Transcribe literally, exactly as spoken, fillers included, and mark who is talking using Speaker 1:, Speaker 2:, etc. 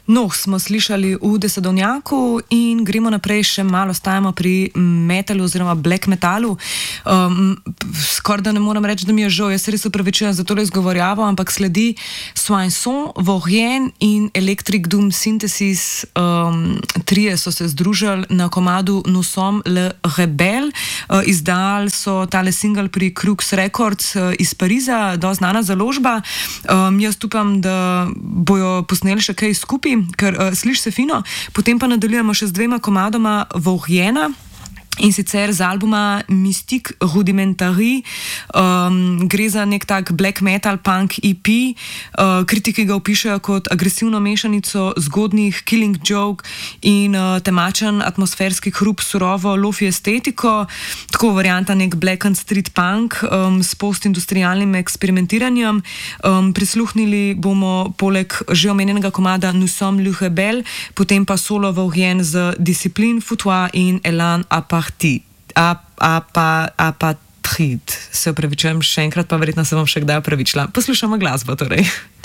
Speaker 1: No, smo slišali v Desedovnjaku in gremo naprej, še malo stajamo pri metalu oziroma black metalu. Um, skoraj da ne moram reči, da mi je žal, jaz se res upravičujem za tole izgovorjavo, ampak sledi Soinson, Vaurien in Electric Doom Synthesis. Um, trije so se združili na komadu Nous sommes le rebel. Uh, izdali so tale single pri Crux Records uh, iz Pariza, dosti znana založba. Um, jaz upam, da bojo posneli še kaj skupaj, ker uh, sliši se fino. Potem pa nadaljujemo še z dvema komadoma Vauriena, in sicer z albuma Mystique Rudimentary. Um, gre za nek tak black metal punk E P. Uh, kritiki ga opišajo kot agresivno mešanico zgodnih Killing Joke in uh, temačen atmosferski hrup, surovo lofi estetiko, tako varianta nek black and street punk um, s postindustrialnim eksperimentiranjem. Um, prisluhnili bomo poleg že omenjenega komada Nous sommes le rebel, potem pa solo Vaurien z Discipline, Foutoir in Elan Apart. Apatrid. Se upravičujem še enkrat, pa verjetno se bom še kdaj upravičila. Poslušamo glasbo torej.